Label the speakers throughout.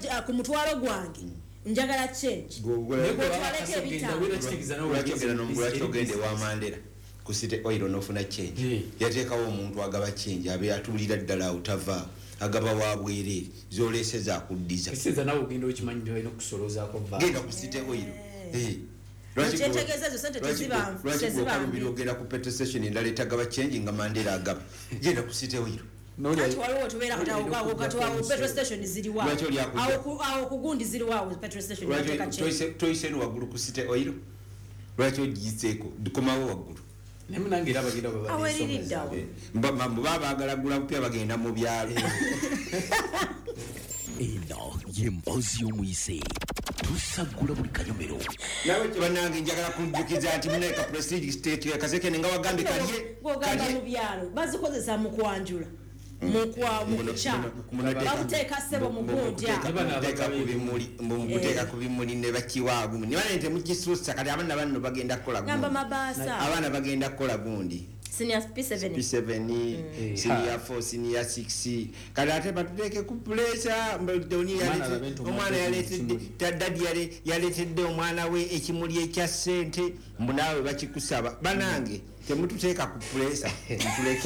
Speaker 1: ku mutwalo gwange njagala change
Speaker 2: ogende wa Mandela ku City Oil nofuna change yateekawo omuntu agaba change abe atulira ddala utava agaba wabwere zoleseza akuddiza
Speaker 3: kisiza nawe ogenda okimanyi nti olina okusolozaako
Speaker 2: genda ku City Oil ogenda ku petrol station endala etagaba change nga Mandela agaba genda ku City Oil
Speaker 1: waliwo tubeera katawo petrol station ziriwa awo kugundi ziriwa petrol station
Speaker 2: toyise waggulu ku City Oil lwaki ogiyiseeko dukomawo waggulu
Speaker 3: nemunange era bagenda
Speaker 2: baba baagala gula bupya bagenda mu byalo
Speaker 4: eno yemboozi y'omuyise tusagula buli kanyomero
Speaker 2: nawe kibanange njagala kujjukiza nti muneka prestige state yakazekene nga wagambe kalye
Speaker 1: gogamba mu byalo bazikozesa mu kwanjula bamuteeka ssebo mugundya
Speaker 2: muteeka ku bimuli ne bakiwaagu nibane nti mukisuusa kati abaana banno bagenda kukola
Speaker 1: gamba mabaasa
Speaker 2: abaana bagenda kukola gundi
Speaker 1: senior P7
Speaker 2: senior 4 senior 6 kati ate batuteeke ku pressure omwana yaletedde taddadi yaletedde omwana we ekimuli ekya ssente mbu naawe bakikusaba banange temututeeka ku pressure ntuleke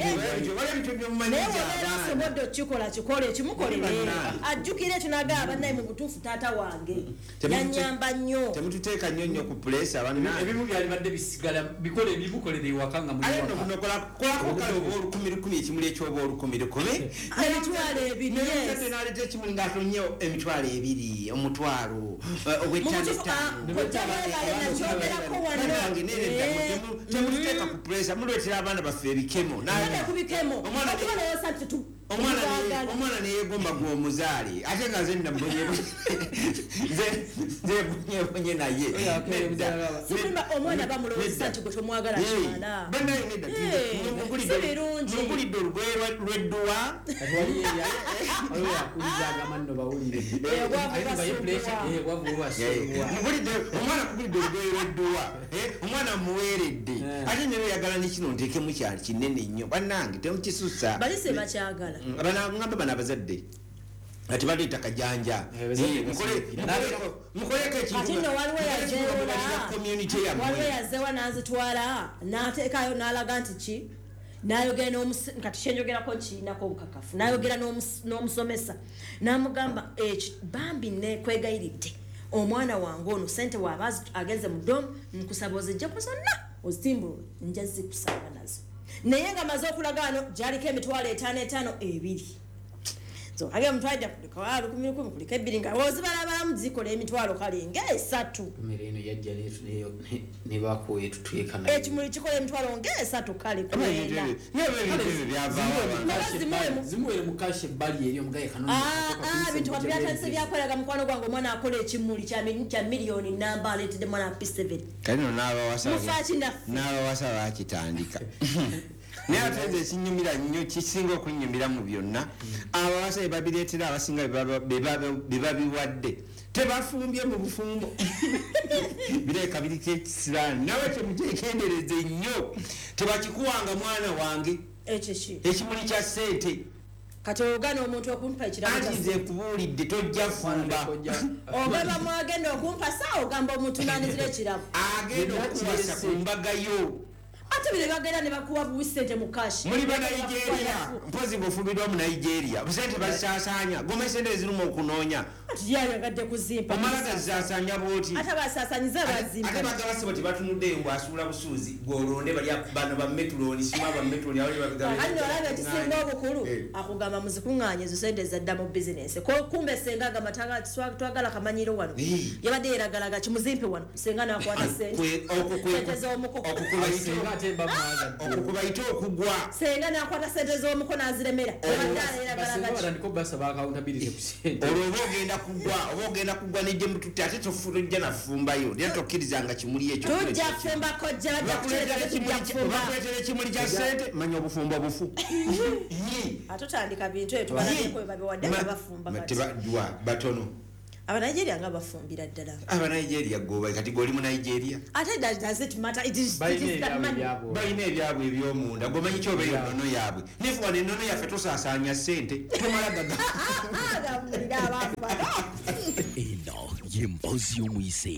Speaker 1: sobodde okikola kikole kimukolere ajjukire ekyo nagamba bannaye mu butuufu taata wange yanyamba nnyo
Speaker 2: temututeeka nnyo ku pressure
Speaker 3: ebimu byalibadde bisigala bikole ebibukolere ewaka nga
Speaker 2: kolako kale oba olukumilukumi ekimuli ekyoba olukumilukumi
Speaker 1: emitwalo ebiri
Speaker 2: naleta ekimuli ngaatonye emitwalo ebiri omutwalo temututeeka ku pressure muleetera abaana baffe ebikemo omwana neyegomba gwomuzaale ate nga nze nabonyebonye naye
Speaker 1: omwana bamulowesa nti gwe tomwagala kyala
Speaker 2: nogulidde olugoye lwedduwa omwana kugulidde olugoye lwedduwa omwana muweeredde ate nebeyagala nekino nteekemu kyali kinene nnyo bannange temukisusa
Speaker 1: balise bakyagala
Speaker 2: ngamba bana abazadde ati baleeta kajanja mukoleko
Speaker 1: ekintu waliwo yazeewa n'azitwala n'ateekayo n'alaga nti ki nayogera kati kyenjogerako kiinako obukakafu nayogera n'omusomesa n'amugamba bambi nekwegayiridde omwana wange ono sente waaba agenze mu domu nkusaba ozijjako zonna ozitimbulwe nja zikusanga nazo naye nga maze okulagaano gyaliko emitwalo 5 ebiri so age mutwaja kulika wa 10 kulika ebiri nga wozibalabalamu zikola emitwalo kale nga 3
Speaker 3: mereno yajja ne bakoye tutweka na
Speaker 1: ekimuli kikola emitwalo nga 3 kale kwenda
Speaker 3: zimwe mu kashe bali eri omugaye kanoni
Speaker 1: bintu byatandise byakoleraga mukwano gwange omwana akola ekimuli kya miliyoni namba aletedde mwana P7
Speaker 2: kalino n'abawasa bakitandika naye ate nze kinyumira nnyo kisinga okunyumira mu byonna abawasa be babireetera abasinga be babiwadde tebafumbye mu bufumbo bireeka biriko ekisiraani nawe temutekendereze nnyo tebakikuwanga mwana wange ekimuli kya ssente
Speaker 1: kati ogana omuntu okumpa
Speaker 2: ekiraanze kubuulidde tojja fumba
Speaker 1: ogamba mwagenda okumpa saa ogamba omuntu nanizira ekirabo
Speaker 2: agenda okuwasa ku mbagayo
Speaker 1: ate bile bagenda ne bakuwa buwisente mu cash
Speaker 2: muri ba Nigeria mpozi bufubidwa mu Nigeria busente basasanya goma sente ziruma okunonya
Speaker 1: ati yaya gadde kuzimpa
Speaker 2: omalaga zasanya boti
Speaker 1: ate basasanyiza bazimpa
Speaker 2: ate bagala sebati batunudde ngo asula busuzi golonde bali bano ba metroni sima ba metroni abali bagala
Speaker 1: ani walaga kisinga obukulu akugamba muzikunganye zo sente za damo business ko kumbe senga ga mataga twagala kamanyiro wano yabade eragalaga kimuzimpe wano senga na akwata sente okukweza omuko okukubaito okugwa senga na akwata sente zo omuko naziremera
Speaker 3: yabadala eragalaga ndiko basa ba accountability ku sente
Speaker 2: ologenda kugwa nije mututte ate tofuujja nafumbayo lya tokkirizanga kimuli ekyo
Speaker 1: tujja fumba ko jabadde
Speaker 2: kuleetera ekimuli kya ssente manya obufumba bufu
Speaker 1: atutandika bintu ebyo tubaleko babiwadde bafumba kati
Speaker 2: batono
Speaker 1: aba Nigeria nga bafumbira ddala
Speaker 2: aba Nigeria goba kati goli mu Nigeria
Speaker 1: ate does it matter it is
Speaker 2: that money bayine ebyabwe ebyomunda gomanyi kyo beyo nono yabwe nefu wane nono yafe tosasanya sente tomala gaga
Speaker 4: eno y'emboozi y'omuyise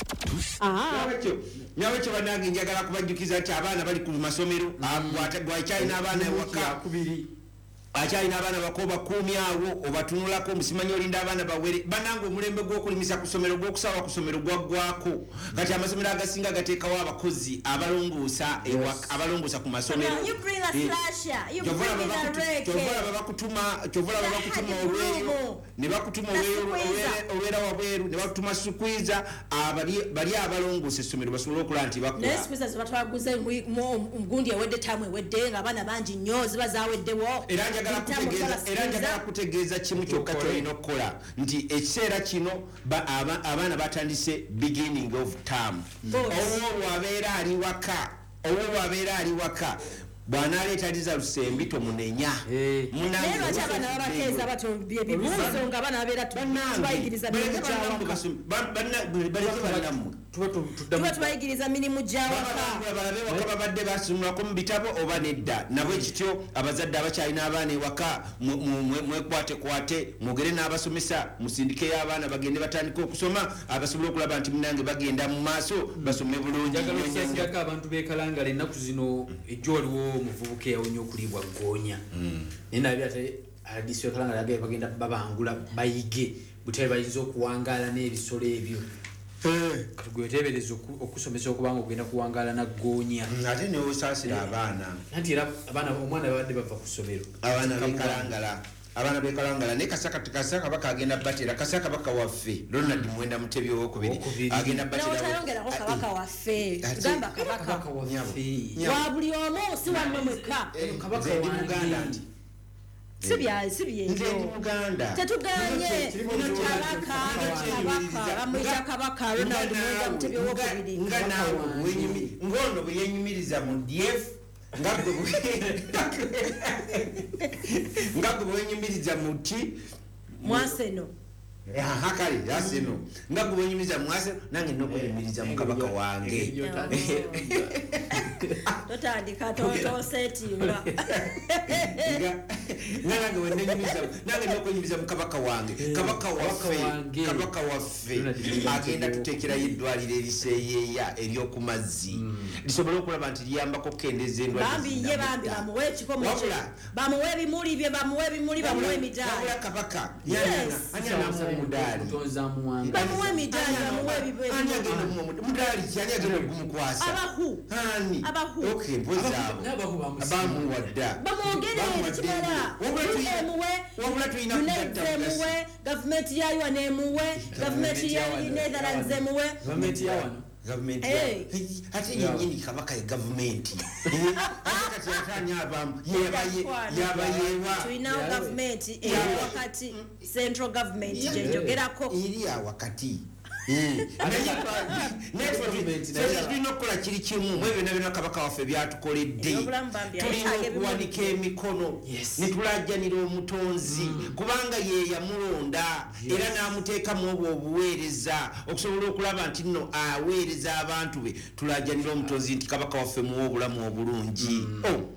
Speaker 2: nyawekyo banange njagala kubajjukiza nti abaana bali ku masomero gwakyalina abaana ewaka akyalina abaana bakoba kuumi awo obatunulako omusimanyi olinda abaana bawere banange omulembe gw'okulimisa ku ssomero gw'okusaba ku ssomero gwaggwako kati amasomero agasinga gateekawo abakozi abalongoosa abalongoosa ku masomero kyovalaba bakutuma olweyo ne bakutuma olwera wabweru ne bakutuma sukwiza bali abalongoosa essomero basobole okulaba nti
Speaker 1: bakolabatwaguze mugundi ewedde tamu ewedde nga abaana bangi nnyo ziba zaweddewo
Speaker 2: era njagala kutegeeza kimu kyokka kyolina okukola nti ekiseera kino abaana batandise beginning of term owo bwabeera ali waka bw'anaaleeta liza lusembi tomunenya
Speaker 1: tuba tubayigiriza mirimu
Speaker 2: gyawakabalabe waka babadde basomulako mu bitabo oba nedda nabwe kityo abazadde abakyalina abaana ewaka mwekwatekwate mwogere n'abasomesa musindike y'abaana bagende batandika okusoma abasobola okulaba nti munange bagenda mu maaso basome bulungi.
Speaker 3: Njagala abantu bekalangala ennaku zino ejjo waliwo omuvubuka eyawonye okulibwa goonya naye nabye ate adisiyo kalangala yagaye bagenda babangula bayige butale bayinza okuwangaala n'ebisolo ebyo gwetebereza okusomesa okubanga ogenda kuwangaala naggoonya
Speaker 2: ate newosaasira abaana
Speaker 3: anti era abaana omwana babadde bava ku ssomero
Speaker 2: abaana bekalangala naye kasaka baka agenda batera kasaka baka waffe Ronald Mwenda Mutebi owokubiri agenda
Speaker 1: batera kabaka waffe gamba kabaka wa buli omu si wammwe mwekka
Speaker 3: kabaka Muganda nti
Speaker 1: sibyenjo tetuganye kabaka bamwita kabaka Ronald Mwenda Mutebi owokubiri
Speaker 2: ngono bwe yenyumiriza mu DF ngabwe bwenyumiriza muti
Speaker 1: mwaseno
Speaker 2: hakali yaseno ngabwe bwenyumiriza mwaseno nange nokwenyumiriza mukabaka wange
Speaker 1: totandika tosetinga
Speaker 2: nange nokwenyumiriza mukabaka wange kabaka waffe agenda tuteekerayo eddwaliro eriseeyeeya eryokumazzi lisobole okulaba nti liyambako okukendeza
Speaker 1: endwalye bambi bamuwe ekikomo bamuwe ebimuli bye bamuwe ebimuli bamuwe emidaali
Speaker 2: kabaka mudaali
Speaker 1: bamuwe emidaali bamuwe
Speaker 2: mudaali kyali agenda okumukwasa
Speaker 1: abahu
Speaker 2: bamuwadda
Speaker 1: bamwogere ekimala
Speaker 2: wabula tulina
Speaker 1: emuwe gavumenti yayo nemuwe gavumenti ya Netherlands emuwe
Speaker 2: gavumenti ate yenyini kabaka ye gavumenti kati yatanya abamu yabayewa
Speaker 1: tulinawo gavumenti wakati central government gyenjogerako
Speaker 2: iri awakati tulina okukola kiri kimu mu byonna byonna kabaka waffe byatukoledde tulina okuwanika emikono netulajjanira omutonzi kubanga ye yamulonda era n'amuteekamu obwo obuweereza okusobola okulaba nti nno aweereza abantu be tulajjanira omutonzi nti kabaka waffe muwe obulamu obulungi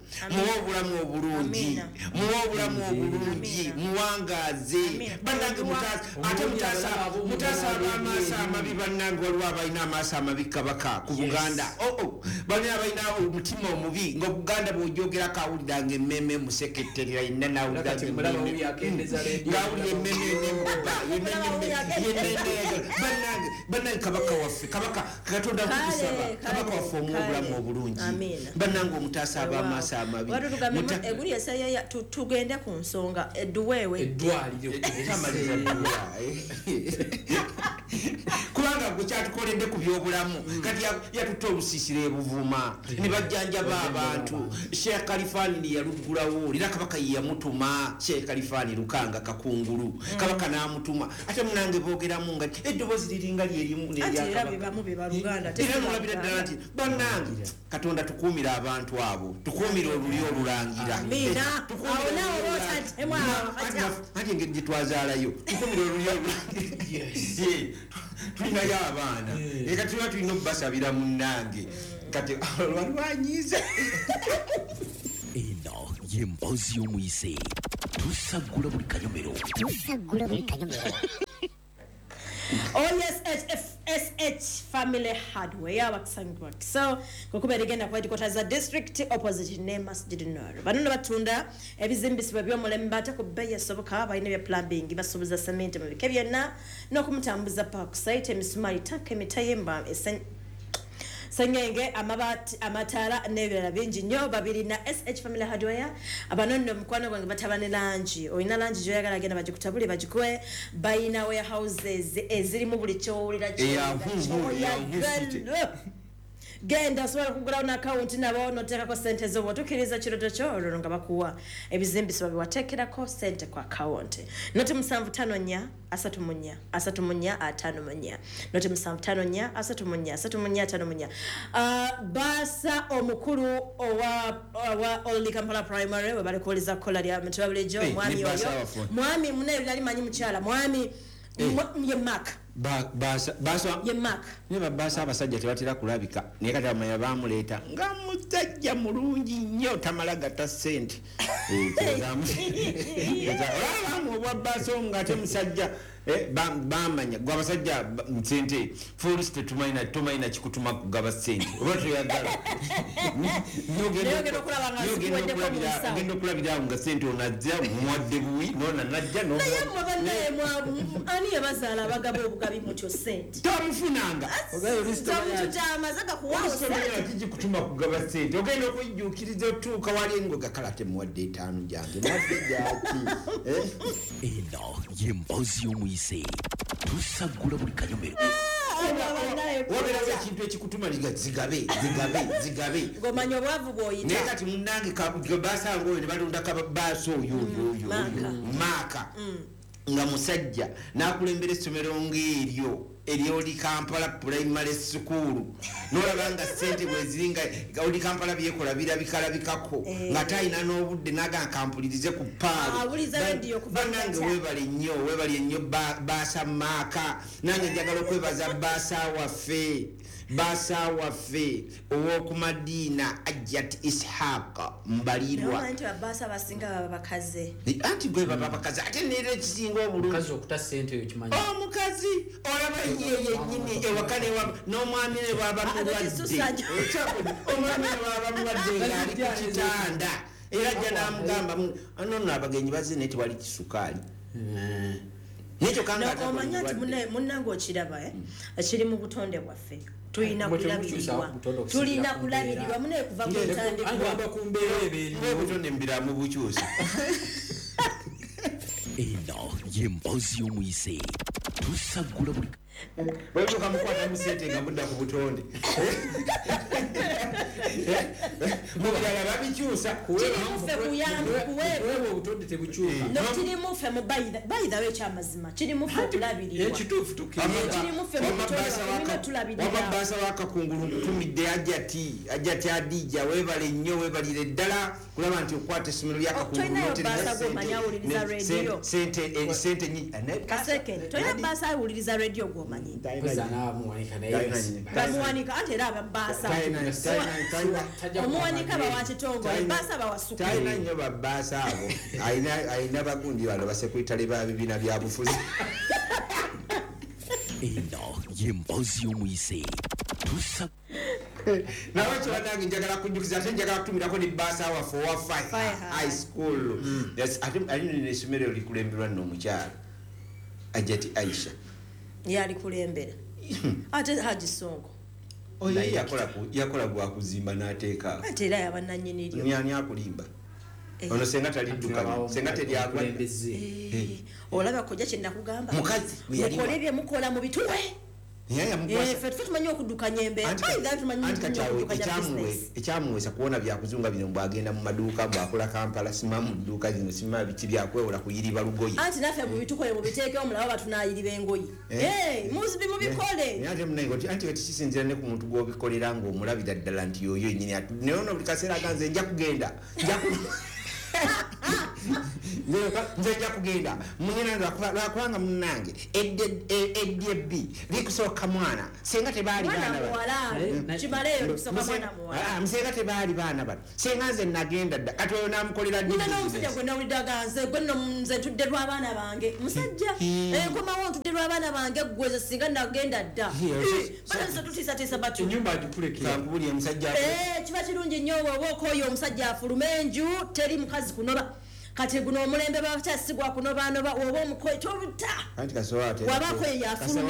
Speaker 2: muwangaaze bannange ate mutaasa ab'amaaso amabi bannange waliwo abalina amaaso amabi kabaka ku Buganda balina abalina omutima omubi nga Buganda bw'ojogerako awuliranga emmeme museketterera yenna n'awuliranga ng'awulira emmeme n'embuba bannange kabaka waffe kabaka katonda kutusaba kabaka waffe omuwa obulamu obulungi bannange omutaasa ab'amaaso amabi
Speaker 1: eguli esayeya tugende ku nsonga edduweewe
Speaker 3: eddwaliro
Speaker 2: kubanga gwe kyatukoledde ku byobulamu kati yatutta olusiisira ebuvuma ne bajjanjaba abantu Sheikh Khalifani yaluggulawo era kabaka ye yamutuma Sheikh Khalifani Lukanga Kakungulu kabaka n'amutuma ate munange boogeramu nga eddoboozi liringa lyerimu nemulabira ddala nti bannange Katonda tukuumira abantu abo tukuumire oluli olulangira ate engeri gye twazaalayo tukuumire oluli olulangira tulinayo abaana eka tuba tulina okubasabira munnange kati lwalwanyiza
Speaker 4: eno y'emboozi y'omuyise tusagula buli kanyomero
Speaker 1: SH Family Hardware abakusangibwa so kokubera igenda kwa headquarters za district opposite ne Masjid Nur banono batunda ebizimbisibwa by'omulembe bata ku bei esoboka bayina bya plumbing basubuza cement mu bike byonna n'okumutambuza park site emisumari tanke mitayemba Sengenge amabati amatala nebirala bingi nnyo babiri na SH Family Hardware abanono mukwano gwange batabane lanji oyina lanji jo yagala genda bagikutabule bagikwe bayina warehouses eziri mu buli kyowulira genda sobola kugula na account nabo notekako sente zo botukiriza kiroto kyololo nga bakuwa ebizimbisibwa biwatekerako sente kwa account noti 754 asatumunya noti 754 asatumunya basa omukuru wa Old Kampala Primary we bali kuliza kola lya mtwabule jo mwami oyo mwami mune byali manyi mchala mwami ye Mark basa ye Mark
Speaker 2: ne basa abasajja tebatira kulabika ne kati amaya bamuleta nga musajja mulungi nnyo tamalaga ta sente mu basa nga temusajja bamanya gwa basajja msente full state tumaina chikutuma kugaba sente obato yagala ngendo kulabira nga sente onajja mwadde buwi nona najja no
Speaker 1: ani yabazala abagabo obugabi mutyo sente
Speaker 2: tamufunanga
Speaker 1: ogayo listo amazaga kuwawo
Speaker 2: sente kijikutuma kugaba sente ogenda okujjukiriza otuuka wali ngo gakalate mwadde 5 jange mwadde jaki
Speaker 4: eno yempozi y'omuyise tusagula buli kanyomero
Speaker 2: wabera ekintu ekikutuma liga zigabe
Speaker 1: ngomanya obwavu bwoyita
Speaker 2: naye kati munnange basango oyo ne balonda kababaasa oyo maaka nga musajja nakulembera essomero ng'eryo Oli Kampala Primary School nolabanga sente bweziringa Oli Kampala byekola birabikako nga tayina n'obudde naga kampulirize ku paali banange webale nnyo baasa maaka nange njagala okwebaza baasa waffe ow'okumadiina Ajat Ishaq Mbalirwa
Speaker 1: anti baasa basinga baba bakaze
Speaker 2: anti gwe baba bakaze ate neera ekisinga obulungi
Speaker 3: mukazi okuta sente eyo kimanyi
Speaker 2: omukazi olaba yennyini ewakane n'omwami ne bwaba mulwadde omwami ne bwaba mulwadde ng'ali ku kitanda era ajja n'amugamba nono abagenyi bazze naye tewali kisukaali nekyo
Speaker 1: omanya nti munnange okiraba ekiri mu butonde bwaffe tulina kulabirirwa mune kuva ku
Speaker 2: ntandikwaobutonde mbiramu bukyusa
Speaker 4: eno yempozi y'omuyise tusagula buli
Speaker 2: bwetuka mukwata musente nga mudda ku butonde mubirala babikyusa
Speaker 1: kirimuffe
Speaker 3: kuweebwa obutonde tebukyuka
Speaker 1: nokirimuffe mu bayithawo ekyamazima kirimuffe okulabirirwa
Speaker 3: ekituufu
Speaker 1: kirimuffe
Speaker 2: wamabasa wakakungulu nkutumidde ajati adija webale nnyo webalire ddala kulaba nti okwata essomero lyakakungulunsente
Speaker 1: tolina basa awuliriza radio gwomanyi bamuwanika anti era ababaasa omuwanika bawakitongole baasa bawasuku
Speaker 2: talina nnyo babaasa abo alina bagundi bano basekwitale ba bibiina bya bufuzi
Speaker 4: eno yempozi y'omuyise
Speaker 2: nawe kyobanange njagala kujjukiza ate njagala kutumirako ne baasa waffe owa high school ate alina essomero likulemberwa nno omukyala Ajati Aisha
Speaker 1: yali kulembera ate Haji Songo
Speaker 2: oye yakola gwa kuzimba n'ateeka
Speaker 1: ate era yabananyiniryo
Speaker 2: nyani akulimba ono senga talidduka senga telyagwa
Speaker 1: olaba kojja kye nakugamba
Speaker 2: mukazi
Speaker 1: mukolebye mukola mu bituwe ffe tumanyi okuddukanya embeera
Speaker 2: ekyamuwesa kuwona byakuzunga bino bwagenda mu maduuka bwakola Kampala sima mu dduuka zino sima biki byakwewola kuyiriba lugoyi
Speaker 1: anti naffe mubitukole mubiteekeo mulaba batunayiriba engoyi mubikole
Speaker 2: ate munange anti kisinzira ne ku muntu gwobikolera ng'omulabira ddala nti yoyo yenyini naye ono buli kaseera aganze nja kugenda nze nja kugenda munyina lwakubanga munange eddb likusooka mwana senga tebaali musenga tebaali baana bano senga nze nagenda dda kati oyo namukolera
Speaker 1: n'omusajja gwe nawuliddaga nze ntudde lw'abaana bange musajja komawo ntudde lw'abaana bange gweze singa nagenda dda balanse tutiisatiisa batu
Speaker 3: enyumba agikulekera
Speaker 2: buli omusajja
Speaker 1: kiba kirungi nnyo oba okooyo omusajja afuluma enju teri mukazi kunoba kati guno omulembe bakyasigwa kunobaanoba oba omukoye toluta wabako yafuluma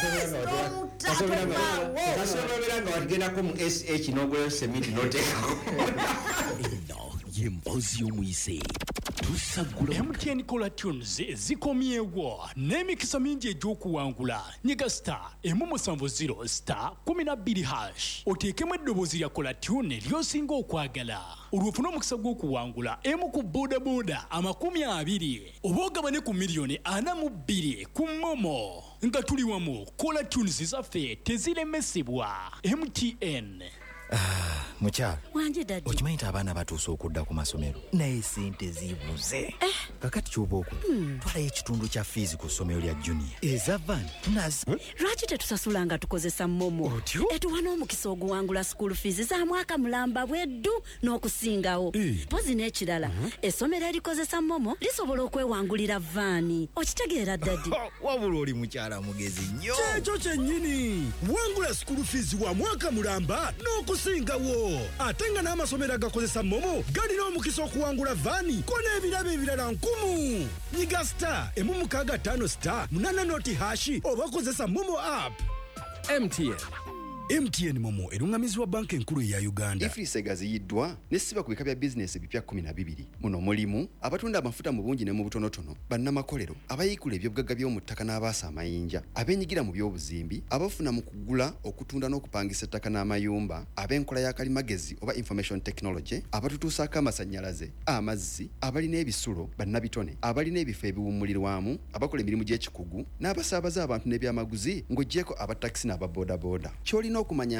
Speaker 2: kasobera nga watugendako mu sh n'ogulayo semiti n'oteekako
Speaker 4: eno y'emboozi y'omuyise tusagula
Speaker 5: MTN Cola Tunes zikomyewo n'emikisa mingi egy'okuwangula nyiga star emu70 star 12 oteekemu eddoboozi lya Cola Tune ly'osinga okwagala olwofuna omukisa gw'okuwangula emu ku bodaboda 20 oba ogabane ku miliyoni 42 ku momo nga tuli wamu Cola Tunes zaffe teziremesebwa MTN.
Speaker 6: Mukyala
Speaker 7: wanje dadi
Speaker 6: okimanyi nti abaana batuuse okudda ku masomero naye sente zibuze kakati ky'oba okwo twalayo ekitundu kya fiizi ku ssomero lya junior eza van tunazi
Speaker 7: lwaki tetusasula nga tukozesa momo etuwa n'omukisa oguwangula school fees za mwaka mulamba bweddu n'okusingawo pozi n'ekirala essomero erikozesa momo lisobola okwewangulira vaani okitegeera dadi
Speaker 6: wabula oli mukyala mugezi nnyo
Speaker 8: kyekyo kyennyini wangula school fees wa mwaka mulamba n'okusingawo ate nga n'amasomero agakozesa momo galina omukisa okuwangula vaani ko n'ebirabo ebirala 1000 nyiga star emu65 star 8 hashi oba kozesa momo app. MTN Momo erungamizibwa banka enkulu eya Uganda.
Speaker 9: Ifrise gaziyiddwa nesiba ku bika bya business bipya 12 muno mulimu abatunda amafuta mu bungi ne mu butonotono bannamakolero abayikula ebyobugagga by'omu ttaka n'abaasa amayinja abenyigira mu by'obuzimbi abafuna mu kugula okutunda n'okupangisa ettaka n'amayumba ab'enkola ya kalimagezi oba information technology abatutuusaako amasannyalaze amazzi abalina ebisulo bannabitone abalina ebifo ebiwummulirwamu abakola emirimu gy'ekikugu n'abasaabaza abantu n'ebyamaguzi ng'oggyeko abataxi n'ababodaboda ky'olina okumanya